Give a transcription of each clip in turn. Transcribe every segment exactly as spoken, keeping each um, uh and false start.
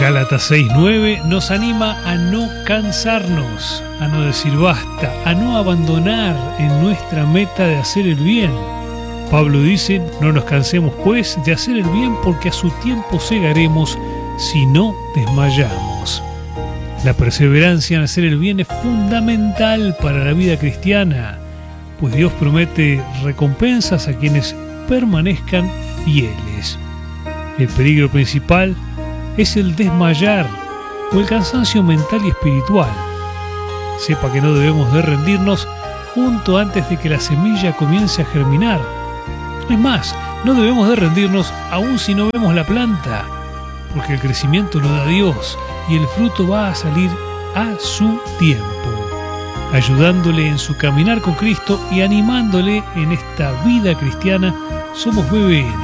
Gálatas seis nueve nos anima a no cansarnos, a no decir basta, a no abandonar en nuestra meta de hacer el bien. Pablo dice, no nos cansemos pues de hacer el bien porque a su tiempo segaremos si no desmayamos. La perseverancia en hacer el bien es fundamental para la vida cristiana, pues Dios promete recompensas a quienes permanezcan fieles. El peligro principal es el desmayar o el cansancio mental y espiritual. Sepa que no debemos de rendirnos junto antes de que la semilla comience a germinar. Es más, no debemos de rendirnos aún si no vemos la planta, porque el crecimiento lo da Dios y el fruto va a salir a su tiempo, ayudándole en su caminar con Cristo y animándole en esta vida cristiana. Somos B B N.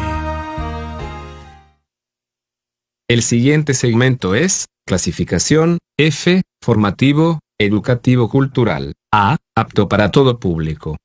El siguiente segmento es clasificación F, formativo, educativo cultural. A, apto para todo público.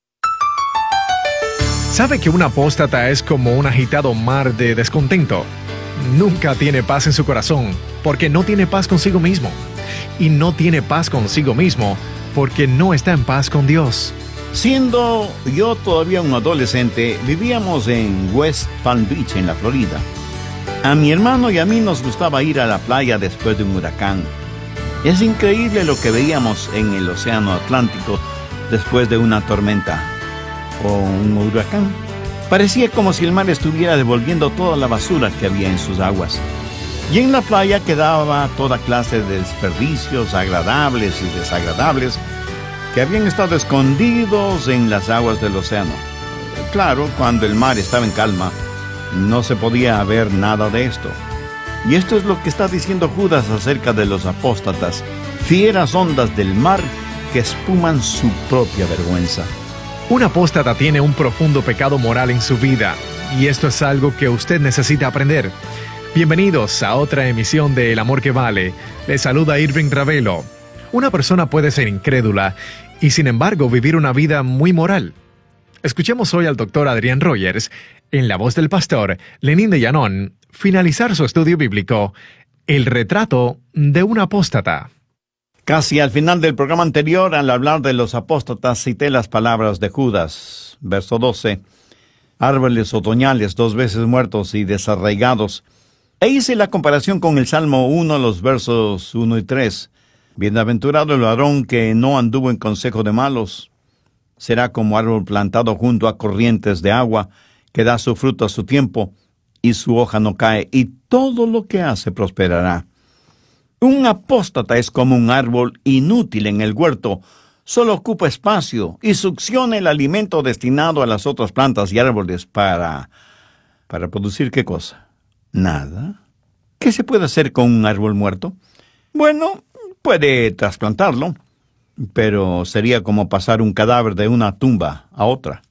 ¿Sabe que un apóstata es como un agitado mar de descontento? Nunca tiene paz en su corazón, porque no tiene paz consigo mismo. Y no tiene paz consigo mismo, porque no está en paz con Dios. Siendo yo todavía un adolescente, vivíamos en West Palm Beach, en la Florida. A mi hermano y a mí nos gustaba ir a la playa después de un huracán. Es increíble lo que veíamos en el océano Atlántico después de una tormenta o un huracán. Parecía como si el mar estuviera devolviendo toda la basura que había en sus aguas. Y en la playa quedaba toda clase de desperdicios agradables y desagradables que habían estado escondidos en las aguas del océano. Claro, cuando el mar estaba en calma, no se podía ver nada de esto. Y esto es lo que está diciendo Judas acerca de los apóstatas, fieras ondas del mar que espuman su propia vergüenza. Un apóstata tiene un profundo pecado moral en su vida, y esto es algo que usted necesita aprender. Bienvenidos a otra emisión de El Amor que Vale. Les saluda Irving Ravelo. Una persona puede ser incrédula y sin embargo vivir una vida muy moral. Escuchemos hoy al doctor Adrián Rogers, en la voz del pastor Lenín de Llanón, finalizar su estudio bíblico, El retrato de un apóstata. Casi al final del programa anterior, al hablar de los apóstatas, cité las palabras de Judas, verso doce, árboles otoñales dos veces muertos y desarraigados, e hice la comparación con el Salmo uno, los versos uno y tres. Bienaventurado el varón que no anduvo en consejo de malos, será como árbol plantado junto a corrientes de agua, que da su fruto a su tiempo, y su hoja no cae, y todo lo que hace prosperará. Un apóstata es como un árbol inútil en el huerto, solo ocupa espacio y succiona el alimento destinado a las otras plantas y árboles para... ¿Para producir qué cosa? Nada. ¿Qué se puede hacer con un árbol muerto? Bueno, puede trasplantarlo, pero sería como pasar un cadáver de una tumba a otra.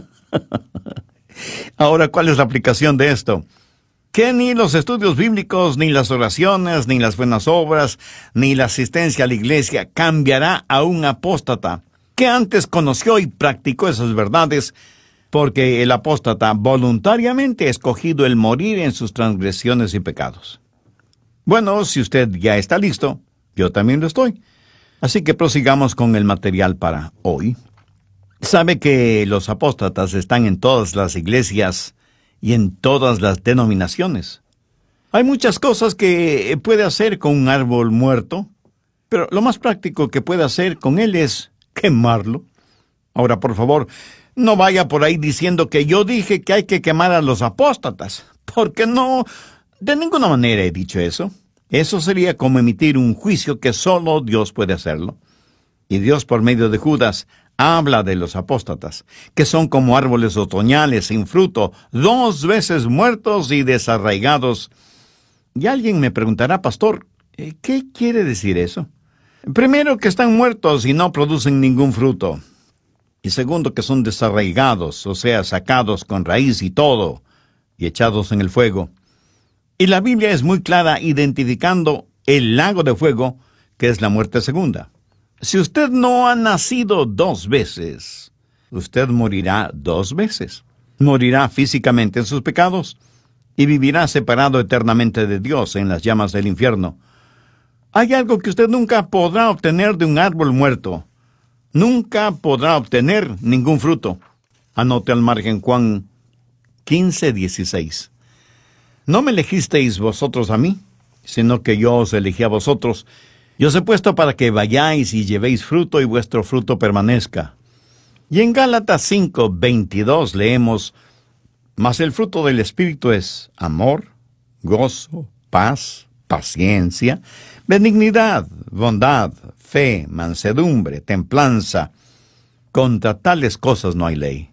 Ahora, ¿cuál es la aplicación de esto? Que ni los estudios bíblicos, ni las oraciones, ni las buenas obras, ni la asistencia a la iglesia cambiará a un apóstata que antes conoció y practicó esas verdades, porque el apóstata voluntariamente ha escogido el morir en sus transgresiones y pecados. Bueno, si usted ya está listo, yo también lo estoy. Así que prosigamos con el material para hoy. Sabe que los apóstatas están en todas las iglesias y en todas las denominaciones. Hay muchas cosas que puede hacer con un árbol muerto, pero lo más práctico que puede hacer con él es quemarlo. Ahora, por favor, no vaya por ahí diciendo que yo dije que hay que quemar a los apóstatas, porque no, de ninguna manera he dicho eso. Eso sería como emitir un juicio que solo Dios puede hacerlo. Y Dios, por medio de Judas, habla de los apóstatas, que son como árboles otoñales sin fruto, dos veces muertos y desarraigados. Y alguien me preguntará, pastor, ¿qué quiere decir eso? Primero, que están muertos y no producen ningún fruto. Y segundo, que son desarraigados, o sea, sacados con raíz y todo, y echados en el fuego. Y la Biblia es muy clara identificando el lago de fuego, que es la muerte segunda. Si usted no ha nacido dos veces, usted morirá dos veces. Morirá físicamente en sus pecados y vivirá separado eternamente de Dios en las llamas del infierno. Hay algo que usted nunca podrá obtener de un árbol muerto. Nunca podrá obtener ningún fruto. Anote al margen Juan quince, dieciséis. No me elegisteis vosotros a mí, sino que yo os elegí a vosotros, y os he puesto para que vayáis y llevéis fruto y vuestro fruto permanezca. Y en Gálatas cinco, veintidós leemos, mas el fruto del Espíritu es amor, gozo, paz, paciencia, benignidad, bondad, fe, mansedumbre, templanza. Contra tales cosas no hay ley.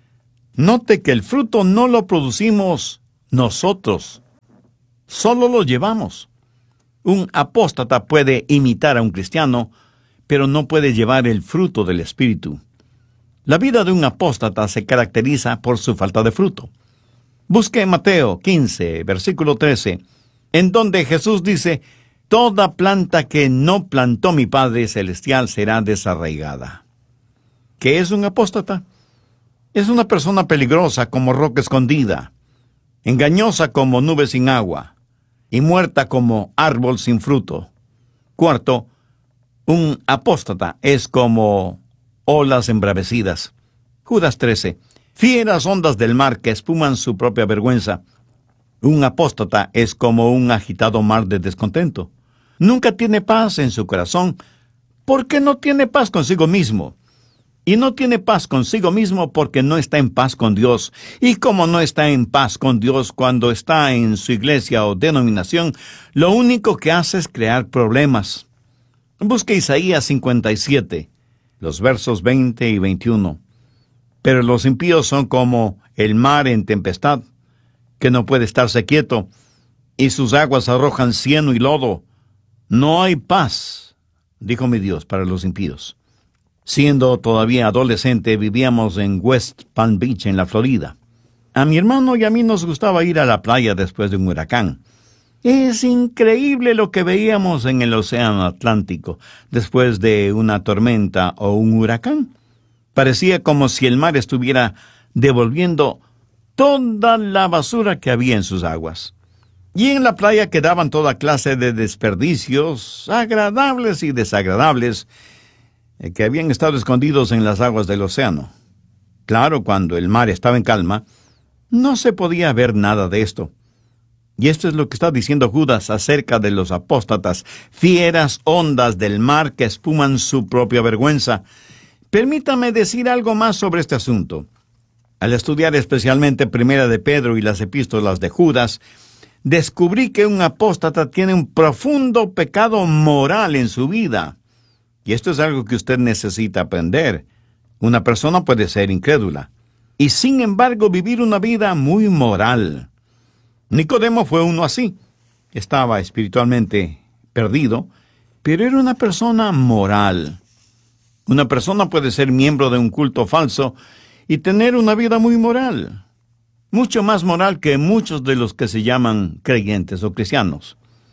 Note que el fruto no lo producimos nosotros, solo lo llevamos. Un apóstata puede imitar a un cristiano, pero no puede llevar el fruto del Espíritu. La vida de un apóstata se caracteriza por su falta de fruto. Busque Mateo quince, versículo trece, en donde Jesús dice, toda planta que no plantó mi Padre Celestial será desarraigada. ¿Qué es un apóstata? Es una persona peligrosa como roca escondida, engañosa como nube sin agua, y muerta como árbol sin fruto. Cuarto, un apóstata es como olas embravecidas. Judas trece. Fieras ondas del mar que espuman su propia vergüenza. Un apóstata es como un agitado mar de descontento. Nunca tiene paz en su corazón, porque no tiene paz consigo mismo. Y no tiene paz consigo mismo porque no está en paz con Dios. Y como no está en paz con Dios cuando está en su iglesia o denominación, lo único que hace es crear problemas. Busque Isaías cincuenta y siete, los versos veinte y veintiuno. Pero los impíos son como el mar en tempestad, que no puede estarse quieto, y sus aguas arrojan cieno y lodo. No hay paz, dijo mi Dios, para los impíos. Siendo todavía adolescente, vivíamos en West Palm Beach, en la Florida. A mi hermano y a mí nos gustaba ir a la playa después de un huracán. Es increíble lo que veíamos en el océano Atlántico después de una tormenta o un huracán. Parecía como si el mar estuviera devolviendo toda la basura que había en sus aguas. Y en la playa quedaban toda clase de desperdicios, agradables y desagradables, que habían estado escondidos en las aguas del océano. Claro, cuando el mar estaba en calma, no se podía ver nada de esto. Y esto es lo que está diciendo Judas acerca de los apóstatas, fieras ondas del mar que espuman su propia vergüenza. Permítame decir algo más sobre este asunto. Al estudiar especialmente Primera de Pedro y las epístolas de Judas, descubrí que un apóstata tiene un profundo pecado moral en su vida. Y esto es algo que usted necesita aprender. Una persona puede ser incrédula y sin embargo vivir una vida muy moral. Nicodemo fue uno así. Estaba espiritualmente perdido, pero era una persona moral. Una persona puede ser miembro de un culto falso y tener una vida muy moral. Mucho más moral que muchos de los que se llaman creyentes o cristianos.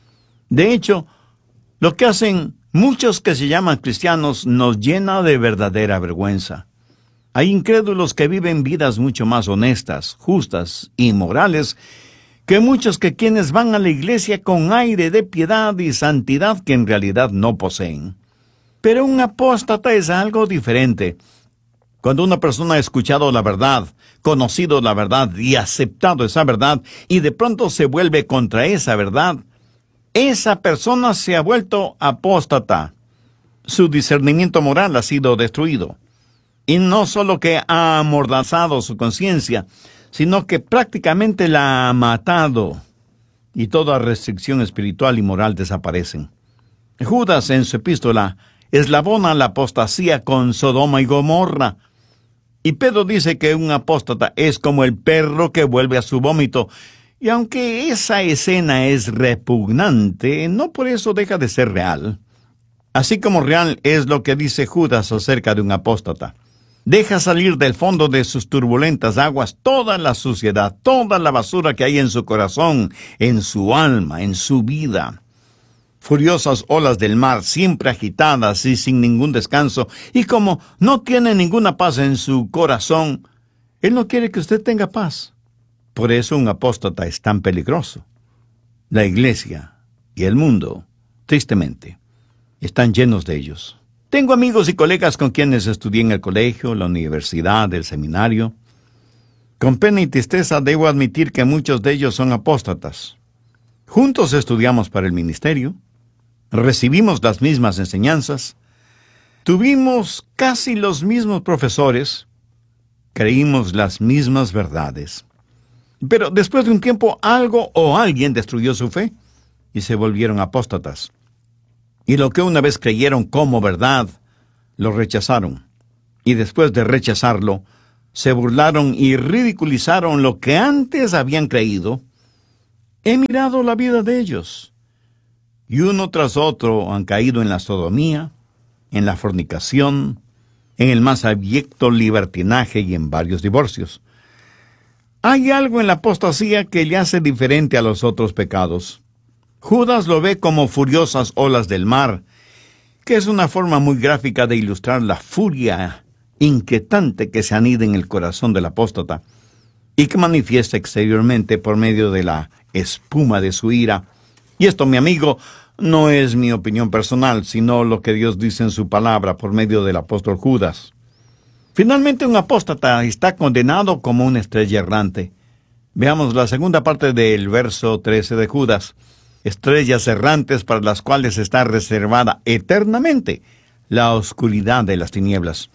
De hecho, lo que hacen muchos que se llaman cristianos nos llena de verdadera vergüenza. Hay incrédulos que viven vidas mucho más honestas, justas y morales que muchos que quienes van a la iglesia con aire de piedad y santidad que en realidad no poseen. Pero un apóstata es algo diferente. Cuando una persona ha escuchado la verdad, conocido la verdad y aceptado esa verdad, y de pronto se vuelve contra esa verdad, esa persona se ha vuelto apóstata. Su discernimiento moral ha sido destruido. Y no solo que ha amordazado su conciencia, sino que prácticamente la ha matado. Y toda restricción espiritual y moral desaparecen. Judas en su epístola eslabona la apostasía con Sodoma y Gomorra. Y Pedro dice que un apóstata es como el perro que vuelve a su vómito. Y aunque esa escena es repugnante, no por eso deja de ser real. Así como real es lo que dice Judas acerca de un apóstata. Deja salir del fondo de sus turbulentas aguas toda la suciedad, toda la basura que hay en su corazón, en su alma, en su vida. Furiosas olas del mar, siempre agitadas y sin ningún descanso, y como no tiene ninguna paz en su corazón, Él no quiere que usted tenga paz. Por eso un apóstata es tan peligroso. La iglesia y el mundo, tristemente, están llenos de ellos. Tengo amigos y colegas con quienes estudié en el colegio, la universidad, el seminario. Con pena y tristeza debo admitir que muchos de ellos son apóstatas. Juntos estudiamos para el ministerio, recibimos las mismas enseñanzas, tuvimos casi los mismos profesores, creímos las mismas verdades. Pero después de un tiempo algo o alguien destruyó su fe y se volvieron apóstatas. Y lo que una vez creyeron como verdad, lo rechazaron. Y después de rechazarlo, se burlaron y ridiculizaron lo que antes habían creído. He mirado la vida de ellos, y uno tras otro han caído en la sodomía, en la fornicación, en el más abyecto libertinaje y en varios divorcios. Hay algo en la apostasía que le hace diferente a los otros pecados. Judas lo ve como furiosas olas del mar, que es una forma muy gráfica de ilustrar la furia inquietante que se anida en el corazón del apóstata y que manifiesta exteriormente por medio de la espuma de su ira. Y esto, mi amigo, no es mi opinión personal, sino lo que Dios dice en su palabra por medio del apóstol Judas. Finalmente, un apóstata está condenado como una estrella errante. Veamos la segunda parte del verso trece de Judas. Estrellas errantes para las cuales está reservada eternamente la oscuridad de las tinieblas.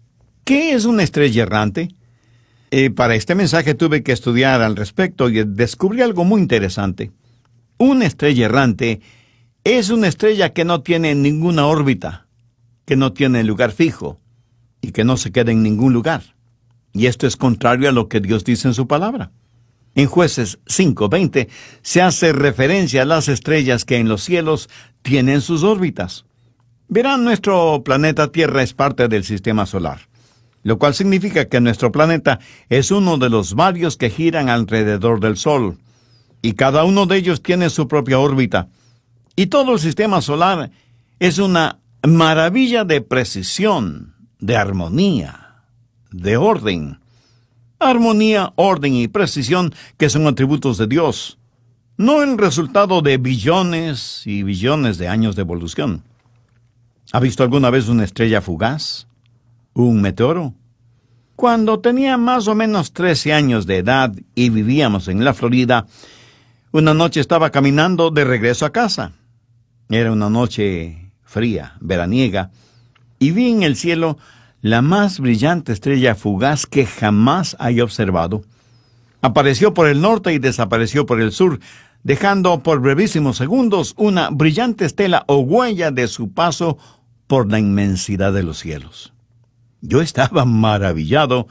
¿Qué es una estrella errante? Eh, para este mensaje tuve que estudiar al respecto y descubrí algo muy interesante. Una estrella errante es una estrella que no tiene ninguna órbita, que no tiene lugar fijo y que no se queda en ningún lugar. Y esto es contrario a lo que Dios dice en su palabra. En Jueces cinco veinte se hace referencia a las estrellas que en los cielos tienen sus órbitas. Verán, nuestro planeta Tierra es parte del sistema solar, lo cual significa que nuestro planeta es uno de los varios que giran alrededor del Sol, y cada uno de ellos tiene su propia órbita. Y todo el sistema solar es una maravilla de precisión, de armonía, de orden. Armonía, orden y precisión que son atributos de Dios, no el resultado de billones y billones de años de evolución. ¿Ha visto alguna vez una estrella fugaz? ¿Un meteoro? Cuando tenía más o menos trece años de edad y vivíamos en la Florida, una noche estaba caminando de regreso a casa. Era una noche fría, veraniega, y vi en el cielo la más brillante estrella fugaz que jamás haya observado. Apareció por el norte y desapareció por el sur, dejando por brevísimos segundos una brillante estela o huella de su paso por la inmensidad de los cielos. Yo estaba maravillado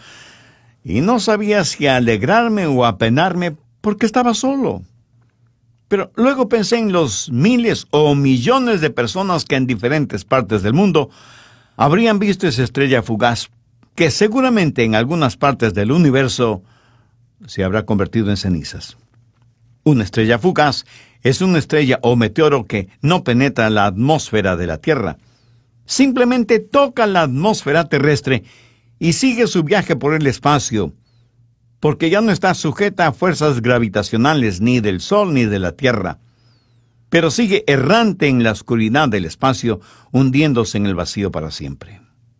y no sabía si alegrarme o apenarme porque estaba solo. Pero luego pensé en los miles o millones de personas que en diferentes partes del mundo habrían visto esa estrella fugaz, que seguramente en algunas partes del universo se habrá convertido en cenizas. Una estrella fugaz es una estrella o meteoro que no penetra la atmósfera de la Tierra. Simplemente toca la atmósfera terrestre y sigue su viaje por el espacio, porque ya no está sujeta a fuerzas gravitacionales ni del Sol ni de la Tierra, pero sigue errante en la oscuridad del espacio, hundiéndose en el vacío para siempre.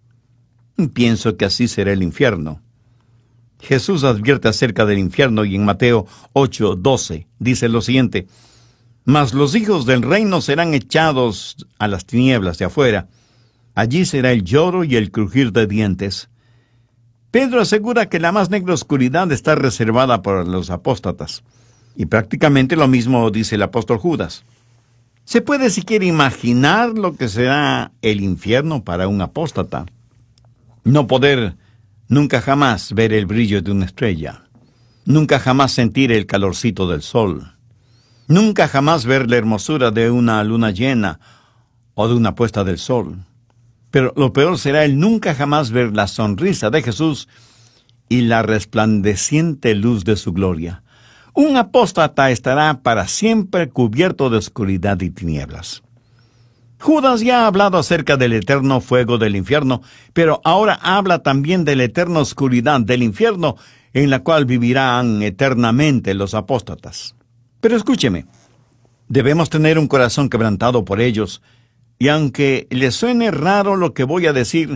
Pienso que así será el infierno. Jesús advierte acerca del infierno y en Mateo ocho doce dice lo siguiente: «Mas los hijos del reino serán echados a las tinieblas de afuera. Allí será el lloro y el crujir de dientes». Pedro asegura que la más negra oscuridad está reservada para los apóstatas. Y prácticamente lo mismo dice el apóstol Judas. ¿Se puede siquiera imaginar lo que será el infierno para un apóstata? No poder nunca jamás ver el brillo de una estrella. Nunca jamás sentir el calorcito del sol. Nunca jamás ver la hermosura de una luna llena o de una puesta del sol. Pero lo peor será el nunca jamás ver la sonrisa de Jesús y la resplandeciente luz de su gloria. Un apóstata estará para siempre cubierto de oscuridad y tinieblas. Judas ya ha hablado acerca del eterno fuego del infierno, pero ahora habla también de la eterna oscuridad del infierno en la cual vivirán eternamente los apóstatas. Pero escúcheme, debemos tener un corazón quebrantado por ellos, y aunque les suene raro lo que voy a decir,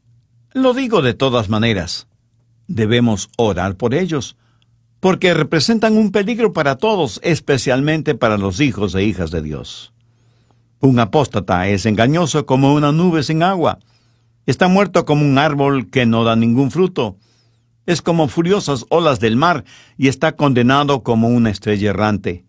lo digo de todas maneras. Debemos orar por ellos, porque representan un peligro para todos, especialmente para los hijos e hijas de Dios. Un apóstata es engañoso como una nube sin agua. Está muerto como un árbol que no da ningún fruto. Es como furiosas olas del mar y está condenado como una estrella errante.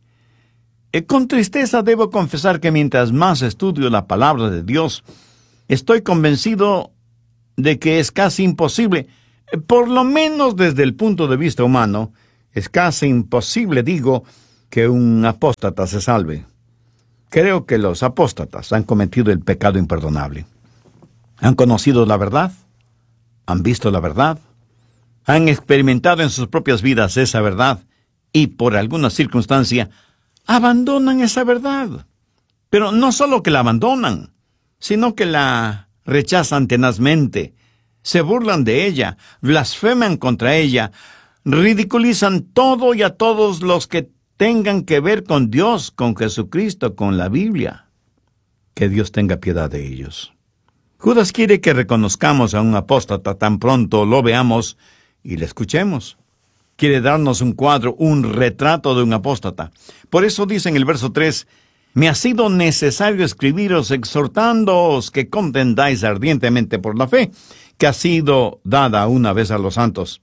Eh, con tristeza debo confesar que mientras más estudio la palabra de Dios, estoy convencido de que es casi imposible, eh, por lo menos desde el punto de vista humano, es casi imposible, digo, que un apóstata se salve. Creo que los apóstatas han cometido el pecado imperdonable. Han conocido la verdad, han visto la verdad, han experimentado en sus propias vidas esa verdad y por alguna circunstancia abandonan esa verdad. Pero no solo que la abandonan, sino que la rechazan tenazmente, se burlan de ella, blasfeman contra ella, ridiculizan todo y a todos los que tengan que ver con Dios, con Jesucristo, con la Biblia. Que Dios tenga piedad de ellos. Judas quiere que reconozcamos a un apóstata tan pronto lo veamos y le escuchemos. Quiere darnos un cuadro, un retrato de un apóstata. Por eso dice en el verso tres, «Me ha sido necesario escribiros exhortándoos que contendáis ardientemente por la fe, que ha sido dada una vez a los santos».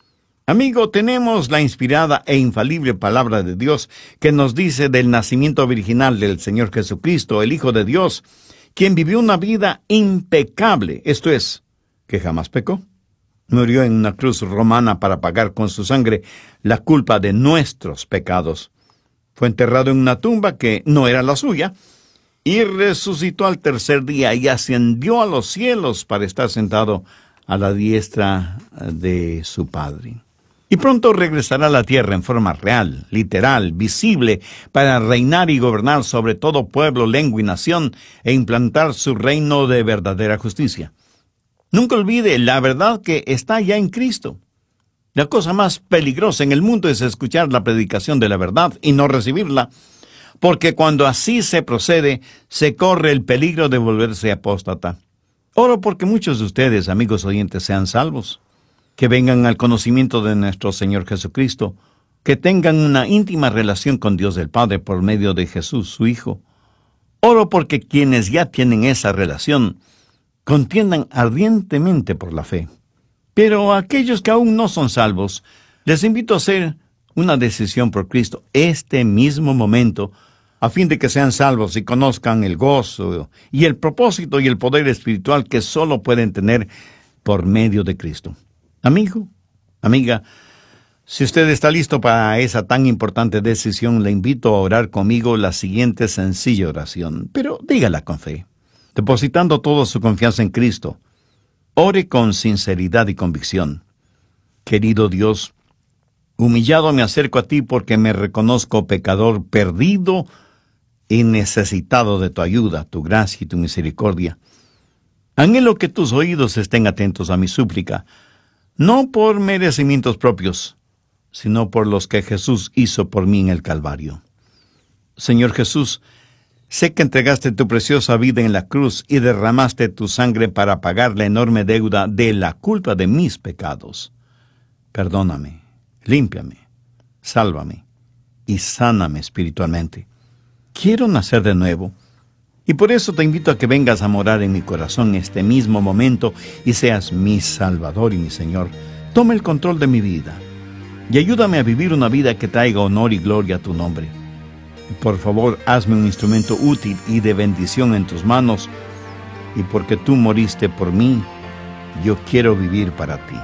Amigo, tenemos la inspirada e infalible palabra de Dios que nos dice del nacimiento virginal del Señor Jesucristo, el Hijo de Dios, quien vivió una vida impecable, esto es, que jamás pecó. Murió en una cruz romana para pagar con su sangre la culpa de nuestros pecados. Fue enterrado en una tumba que no era la suya, y resucitó al tercer día y ascendió a los cielos para estar sentado a la diestra de su Padre. Y pronto regresará a la tierra en forma real, literal, visible, para reinar y gobernar sobre todo pueblo, lengua y nación, e implantar su reino de verdadera justicia. Nunca olvide la verdad que está ya en Cristo. La cosa más peligrosa en el mundo es escuchar la predicación de la verdad y no recibirla, porque cuando así se procede, se corre el peligro de volverse apóstata. Oro porque muchos de ustedes, amigos oyentes, sean salvos, que vengan al conocimiento de nuestro Señor Jesucristo, que tengan una íntima relación con Dios el Padre por medio de Jesús, su Hijo. Oro porque quienes ya tienen esa relación contiendan ardientemente por la fe. Pero a aquellos que aún no son salvos, les invito a hacer una decisión por Cristo este mismo momento, a fin de que sean salvos y conozcan el gozo y el propósito y el poder espiritual que solo pueden tener por medio de Cristo. Amigo, amiga, si usted está listo para esa tan importante decisión, le invito a orar conmigo la siguiente sencilla oración, pero dígala con fe, depositando toda su confianza en Cristo. Ore con sinceridad y convicción. Querido Dios, humillado me acerco a ti porque me reconozco pecador perdido y necesitado de tu ayuda, tu gracia y tu misericordia. Anhelo que tus oídos estén atentos a mi súplica, no por merecimientos propios, sino por los que Jesús hizo por mí en el Calvario. Señor Jesús, sé que entregaste tu preciosa vida en la cruz y derramaste tu sangre para pagar la enorme deuda de la culpa de mis pecados. Perdóname, límpiame, sálvame y sáname espiritualmente. Quiero nacer de nuevo, y por eso te invito a que vengas a morar en mi corazón en este mismo momento y seas mi Salvador y mi Señor. Toma el control de mi vida y ayúdame a vivir una vida que traiga honor y gloria a tu nombre. Por favor, hazme un instrumento útil y de bendición en tus manos, y porque tú moriste por mí, yo quiero vivir para ti.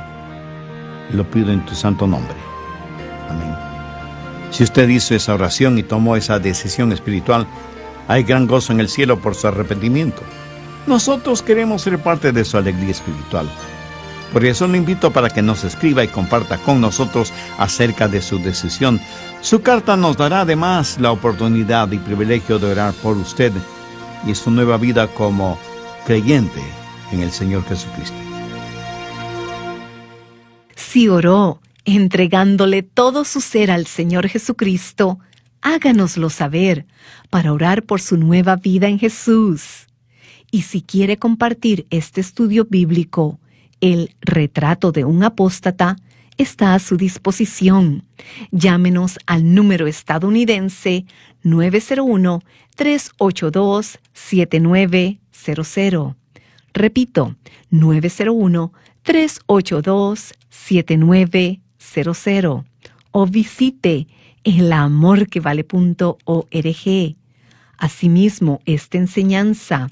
Lo pido en tu santo nombre. Amén. Si usted hizo esa oración y tomó esa decisión espiritual, hay gran gozo en el cielo por su arrepentimiento. Nosotros queremos ser parte de su alegría espiritual. Por eso le invito para que nos escriba y comparta con nosotros acerca de su decisión. Su carta nos dará además la oportunidad y privilegio de orar por usted y su nueva vida como creyente en el Señor Jesucristo. Si oró entregándole todo su ser al Señor Jesucristo, háganoslo saber para orar por su nueva vida en Jesús. Y si quiere compartir este estudio bíblico, El retrato de un apóstata, está a su disposición. Llámenos al número estadounidense nueve cero uno, tres ocho dos, siete nueve cero cero. Repito, nueve cero uno, tres ocho dos, siete nueve cero cero. O visite el amor que vale punto org. Asimismo, esta enseñanza,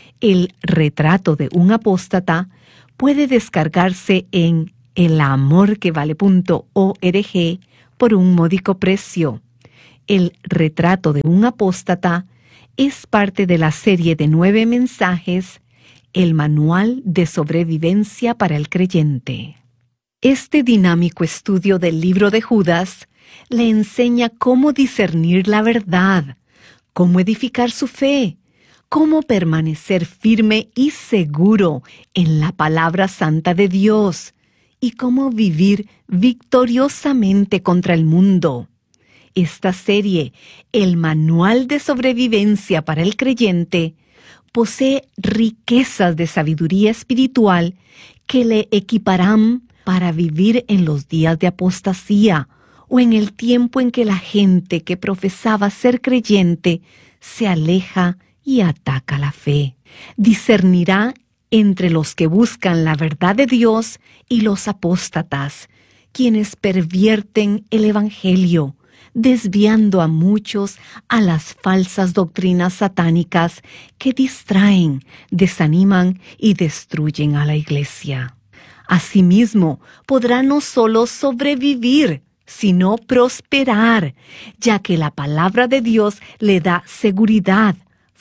El retrato de un apóstata, puede descargarse en el amor que vale punto org por un módico precio. El retrato de un apóstata es parte de la serie de nueve mensajes, El manual de sobrevivencia para el creyente. Este dinámico estudio del libro de Judas le enseña cómo discernir la verdad, cómo edificar su fe, cómo permanecer firme y seguro en la palabra santa de Dios y cómo vivir victoriosamente contra el mundo. Esta serie, El manual de sobrevivencia para el creyente, posee riquezas de sabiduría espiritual que le equiparán para vivir en los días de apostasía o en el tiempo en que la gente que profesaba ser creyente se aleja y ataca la fe. Discernirá entre los que buscan la verdad de Dios y los apóstatas, quienes pervierten el Evangelio, desviando a muchos a las falsas doctrinas satánicas que distraen, desaniman y destruyen a la iglesia. Asimismo, podrá no solo sobrevivir, sino prosperar, ya que la palabra de Dios le da seguridad,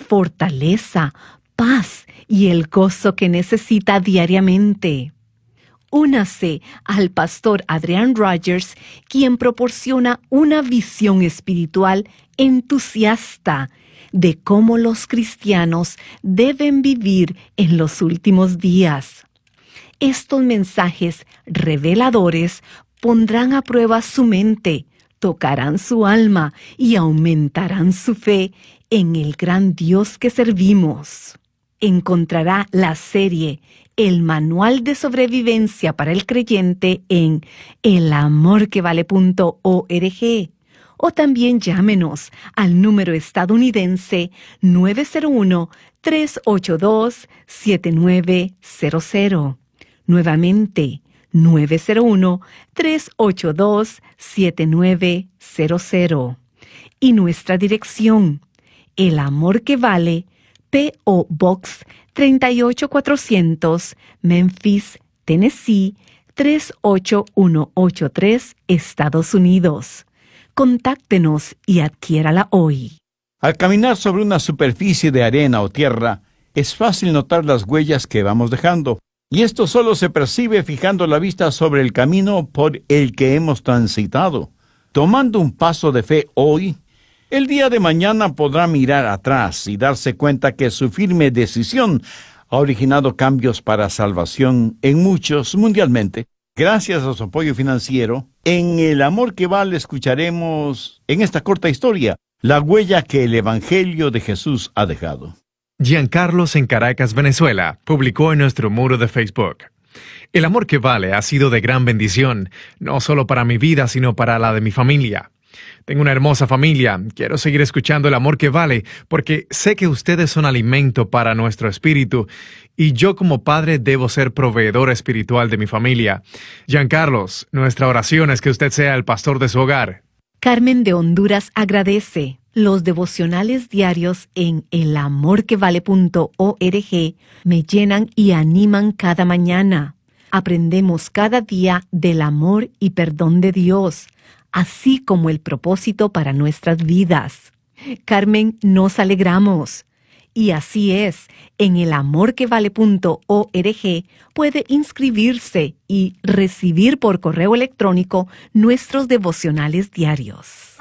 fortaleza, paz y el gozo que necesita diariamente. Únase al pastor Adrian Rogers, quien proporciona una visión espiritual entusiasta de cómo los cristianos deben vivir en los últimos días. Estos mensajes reveladores pondrán a prueba su mente, tocarán su alma y aumentarán su fe en el gran Dios que servimos. Encontrará la serie El manual de sobrevivencia para el creyente en el amor que vale punto org o también llámenos al número estadounidense nueve cero uno, tres ocho dos, siete nueve cero cero. Nuevamente, nueve cero uno, tres ocho dos, siete nueve cero cero. Y nuestra dirección, El amor que vale, P O Box treinta y ocho cuatrocientos, Memphis, Tennessee tres ocho uno ocho tres, Estados Unidos. Contáctenos y adquiérala hoy. Al caminar sobre una superficie de arena o tierra, es fácil notar las huellas que vamos dejando, y esto solo se percibe fijando la vista sobre el camino por el que hemos transitado. Tomando un paso de fe hoy, el día de mañana podrá mirar atrás y darse cuenta que su firme decisión ha originado cambios para salvación en muchos mundialmente. Gracias a su apoyo financiero, en El amor que vale escucharemos en esta corta historia la huella que el Evangelio de Jesús ha dejado. Giancarlos en Caracas, Venezuela, publicó en nuestro muro de Facebook: El amor que vale ha sido de gran bendición, no solo para mi vida, sino para la de mi familia. Tengo una hermosa familia. Quiero seguir escuchando El amor que vale porque sé que ustedes son alimento para nuestro espíritu y yo como padre debo ser proveedor espiritual de mi familia. Giancarlos, nuestra oración es que usted sea el pastor de su hogar. Carmen de Honduras agradece. Los devocionales diarios en el amor que vale punto org me llenan y animan cada mañana. Aprendemos cada día del amor y perdón de Dios, así como el propósito para nuestras vidas. Carmen, nos alegramos. Y así es, en el amor que vale punto org puede inscribirse y recibir por correo electrónico nuestros devocionales diarios.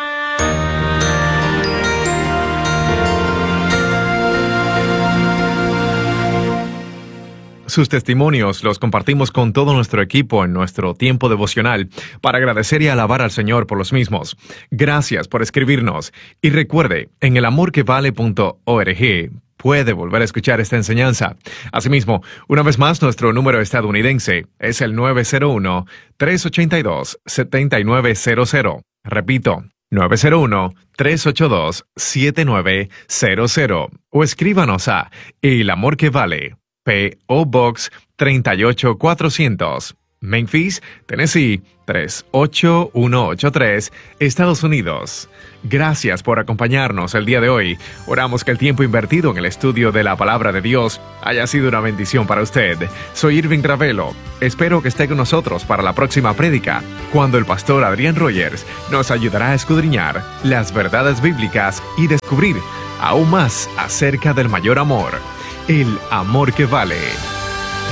Sus testimonios los compartimos con todo nuestro equipo en nuestro tiempo devocional para agradecer y alabar al Señor por los mismos. Gracias por escribirnos. Y recuerde, en el amor que vale punto org puede volver a escuchar esta enseñanza. Asimismo, una vez más, nuestro número estadounidense es el nueve cero uno, tres ocho dos, siete nueve cero cero. Repito, nueve cero uno, tres ocho dos, siete nueve cero cero. O escríbanos a El Amor que Vale, P O Box treinta y ocho cuatrocientos, Memphis, Tennessee tres ocho uno ocho tres, Estados Unidos. Gracias por acompañarnos el día de hoy. Oramos que el tiempo invertido en el estudio de la Palabra de Dios haya sido una bendición para usted. Soy Irving Ravelo. Espero que esté con nosotros para la próxima prédica, cuando el pastor Adrián Rogers nos ayudará a escudriñar las verdades bíblicas y descubrir aún más acerca del mayor amor, el amor que vale.